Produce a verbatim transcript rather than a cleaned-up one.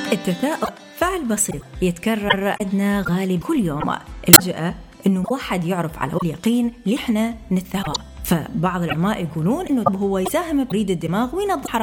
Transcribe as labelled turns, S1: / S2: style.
S1: التثاؤب فعل بسيط يتكرر عندنا غالب كل يوم. الفجأة إنه واحد يعرف على اليقين اللي إحنا نتثاءب. فبعض العلماء يقولون إنه هو يساهم بريد الدماغ وينظم